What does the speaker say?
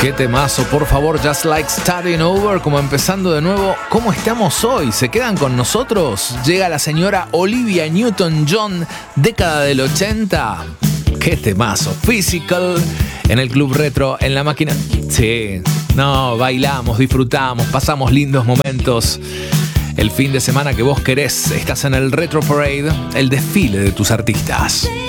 Qué temazo, por favor, Just Like Starting Over, como empezando de nuevo. ¿Cómo estamos hoy? ¿Se quedan con nosotros? Llega la señora Olivia Newton-John, década del 80. Qué temazo, Physical, en el Club Retro, en la máquina. Sí, no, bailamos, disfrutamos, pasamos lindos momentos. El fin de semana que vos querés, estás en el Retro Parade, el desfile de tus artistas.